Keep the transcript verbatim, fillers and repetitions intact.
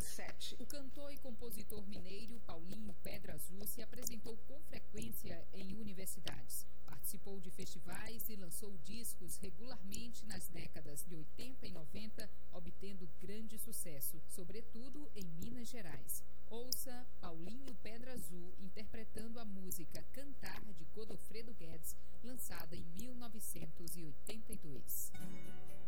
dezessete. O cantor e compositor mineiro Paulinho Pedra Azul se apresentou com frequência em universidades, participou de festivais e lançou discos regularmente